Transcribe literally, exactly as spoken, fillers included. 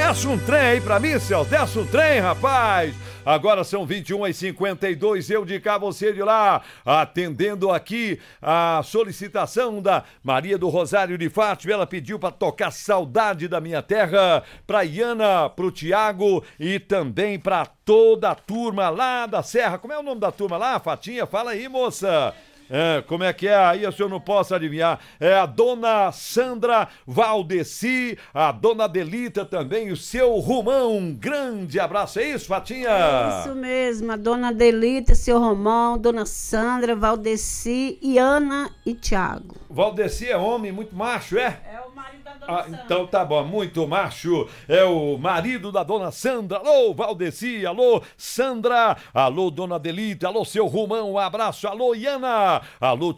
Desce um trem aí pra mim, Celso. Desce um trem, rapaz. Agora são vinte e uma e cinquenta e dois, eu de cá, você de lá, atendendo aqui a solicitação da Maria do Rosário de Fátima. Ela pediu para tocar Saudade da Minha Terra, pra Iana, pro Tiago e também pra toda a turma lá da Serra. Como é o nome da turma lá, Fatinha? Fala aí, moça. É, como é que é? Aí o senhor não posso adivinhar. É a dona Sandra Valdeci, a dona Delita também, o seu Romão. Um grande abraço, é isso, Fatinha? É isso mesmo, a dona Delita, seu Romão, dona Sandra, Valdeci, Iana e Tiago. Valdeci é homem, muito macho, é? É o marido da dona Ah, Sandra. então tá bom, muito macho. É o marido da dona Sandra. Alô, Valdeci, alô, Sandra, alô, dona Delita, alô, seu Romão, um abraço, alô, Iana. Alô,